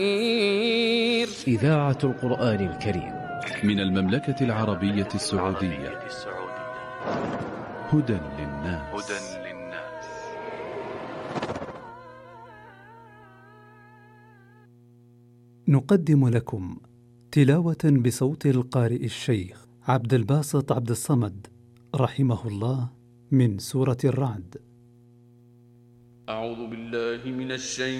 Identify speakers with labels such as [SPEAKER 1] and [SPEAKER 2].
[SPEAKER 1] إذاعة القرآن الكريم
[SPEAKER 2] من المملكة العربية السعودية. هدى للناس.
[SPEAKER 3] نقدم لكم تلاوة بصوت القارئ الشيخ عبد الباسط عبد الصمد رحمه الله من سورة الرعد.
[SPEAKER 4] أعوذ بالله من الشيطان